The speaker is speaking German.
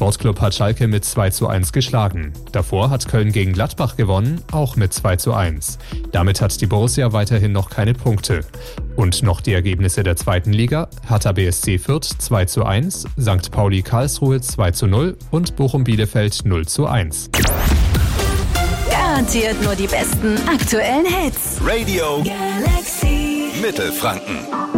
Sportclub hat Schalke mit 2:1 geschlagen. Davor hat Köln gegen Gladbach gewonnen, auch mit 2:1. Damit hat die Borussia weiterhin noch keine Punkte. Und noch die Ergebnisse der zweiten Liga: Hertha BSC Fürth 2:1, St. Pauli Karlsruhe 2:0 und Bochum Bielefeld 0:1. Garantiert nur die besten aktuellen Hits. Radio Galaxy Mittelfranken.